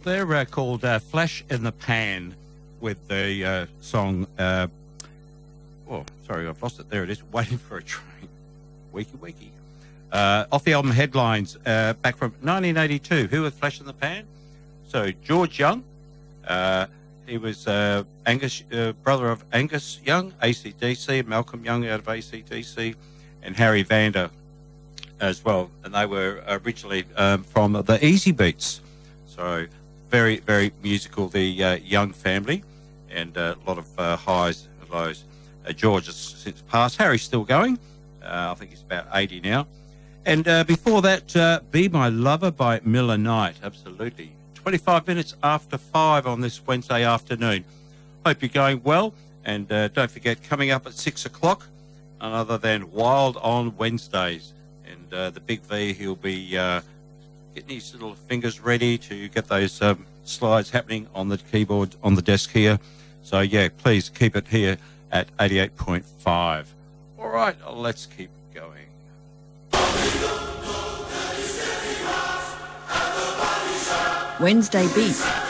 They're called Flash in the Pan with the song, oh, sorry, I've lost it. There it is, Waiting for a Train. Weeky, weeky. Off the album Headlines, back from 1982. Who was Flash in the Pan? So, George Young. He was Angus, brother of Angus Young, AC/DC, Malcolm Young out of AC/DC, and Harry Vander as well. And they were originally from the Easy Beats. So, very, very musical, the Young family, and a lot of highs and lows. George has since passed. Harry's still going. I think he's about 80 now. And before that, Be My Lover by Miller Knight. Absolutely. 25 minutes after 5 on this Wednesday afternoon. Hope you're going well. And don't forget, coming up at 6 o'clock, none other than Wild on Wednesdays. And the Big V, he'll be getting his little fingers ready to get those slides happening on the keyboard on the desk here. So, yeah, please keep it here at 88.5. All right, let's keep going. Wednesday Beat